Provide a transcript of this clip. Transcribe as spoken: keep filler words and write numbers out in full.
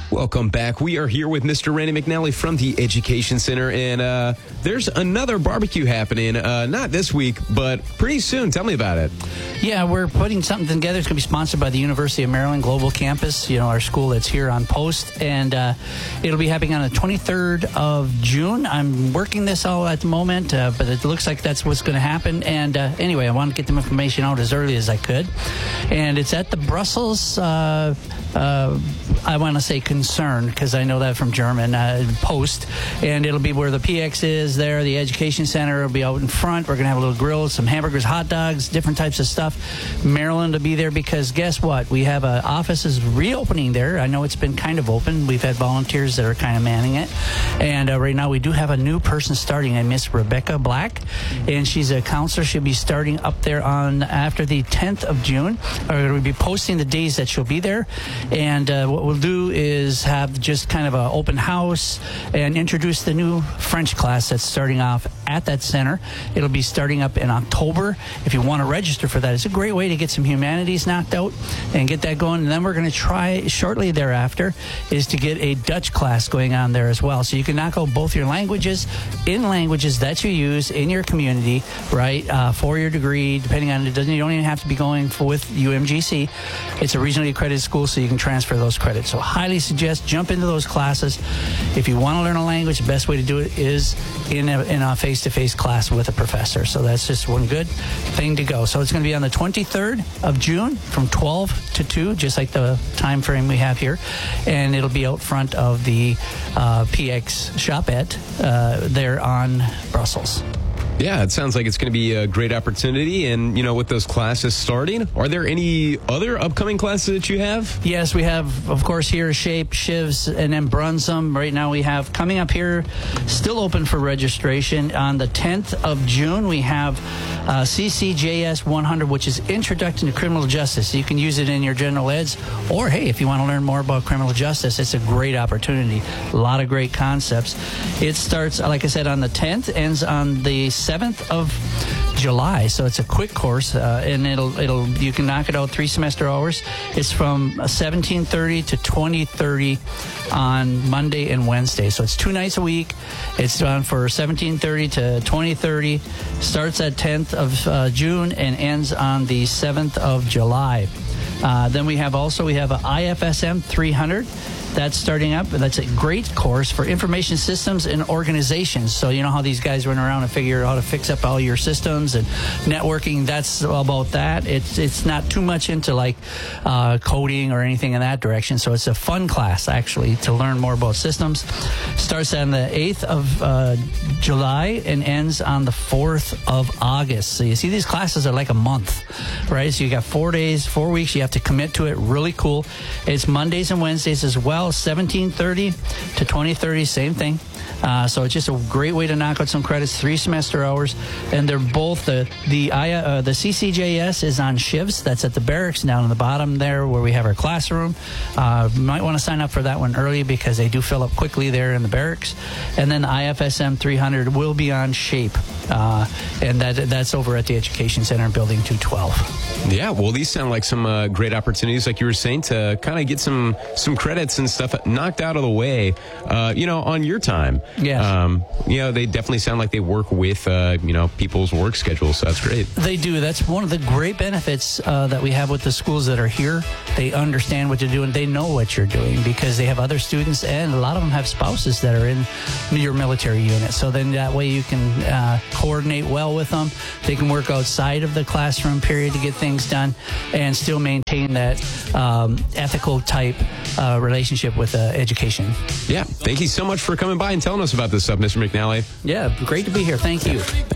Welcome back. We are here with Mister Randy McNally from the Education Center, and uh, there's another barbecue happening, uh, not this week, but pretty soon. Tell me about it. Yeah, we're putting something together. It's going to be sponsored by the University of Maryland Global Campus, you know, our school that's here on post, and uh, it'll be happening on the twenty-third of June. I'm working this all at the moment, uh, but it looks like that's what's going to happen, and uh, anyway, I want to get the information out as early as I could, and it's at the Brussels, uh, uh, I want to say concern, because I know that from German, uh, post, and it'll be where the P X is there, the Education Center will be out in front. We're going to have a little grill, some hamburgers, hot dogs, different types of stuff. Maryland will be there because guess what? We have uh, offices reopening there. I know it's been kind of open. We've had volunteers that are kind of manning it, and uh, right now we do have a new person starting, a Miss Rebecca Black, and she's a counselor. She'll be starting up there on after the tenth of June. Or we'll be posting the days that she'll be there, and uh, what we'll do is have just kind of an open house and introduce the new French class that's starting off at that center. It'll be starting up in October. If you want to register for that, it's a great way to get some humanities knocked out and get that going. And then we're going to try shortly thereafter is to get a Dutch class going on there as well. So you can knock out both your languages in languages that you use in your community, right, uh, for your degree, depending on it. Doesn't, you don't even have to be going for, with U M G C. It's a regionally accredited school, so you can transfer those credits. So highly suggest jump into those classes. If you want to learn a language, the best way to do it is in a, in a face-to-face class with a professor. So that's just one good thing to go. So it's going to be on the twenty-third of June from twelve to two, just like the time frame we have here. And it'll be out front of the uh, P X shop at uh, there on Brussels. Yeah, it sounds like it's going to be a great opportunity. And, you know, with those classes starting, are there any other upcoming classes that you have? Yes, we have, of course, here Shape, Shivs, and then Brunsum. Right now we have coming up here, still open for registration. On the tenth of June, we have uh, C C J S one hundred, which is Introduction to Criminal Justice. You can use it in your general eds, or, hey, if you want to learn more about criminal justice, it's a great opportunity. A lot of great concepts. It starts, like I said, on the tenth, ends on the seventh of July, so it's a quick course, uh, and it'll it'll you can knock it out three semester hours. It's from seventeen thirty to twenty thirty on Monday and Wednesday, so it's two nights a week. It's on for seventeen thirty to twenty thirty. Starts at tenth of uh, June and ends on the seventh of July. Uh, then we have also we have a I F S M three hundred. That's starting up. That's a great course for information systems and organizations. So you know how these guys run around and figure out how to fix up all your systems and networking. That's about that. It's it's not too much into like uh, coding or anything in that direction. So it's a fun class actually to learn more about systems. Starts on the eighth of uh, July and ends on the fourth of August. So you see these classes are like a month, right? So you got four days, four weeks. You have to commit to it. Really cool. It's Mondays and Wednesdays as well. seventeen thirty to twenty thirty, same thing. Uh, so it's just a great way to knock out some credits, three semester hours, and they're both the the uh, the C C J S is on Shivs. That's at the barracks down in the bottom there where we have our classroom. Uh, you might want to sign up for that one early because they do fill up quickly there in the barracks. And then the I F S M three hundred will be on Shape, uh, and that that's over at the Education Center in Building two twelve. Yeah, well, these sound like some uh, great opportunities, like you were saying, to kind of get some some credits and stuff knocked out of the way, uh, you know, on your time. Yeah. Um, you know, they definitely sound like they work with, uh, you know, people's work schedules, so that's great. They do. That's one of the great benefits uh, that we have with the schools that are here. They understand what you're doing. They know what you're doing because they have other students, and a lot of them have spouses that are in your military unit. So then that way you can uh, coordinate well with them. They can work outside of the classroom period to get things done and still maintain that um, ethical type uh, relationship with uh, education. Yeah. Thank you so much for coming by and telling us about this stuff, Mister McNally. Yeah. Great to be here. Thank you. Thank